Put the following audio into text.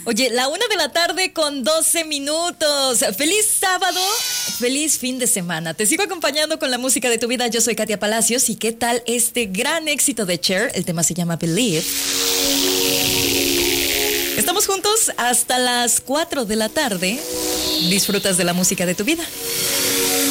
Oye, la 1 de la tarde con 12 minutos. Feliz sábado, feliz fin de semana. Te sigo acompañando con la música de tu vida. Yo soy Katia Palacios. ¿Y qué tal este gran éxito de Cher? El tema se llama Believe. Estamos juntos hasta las 4 de la tarde. Disfrutas de la música de tu vida.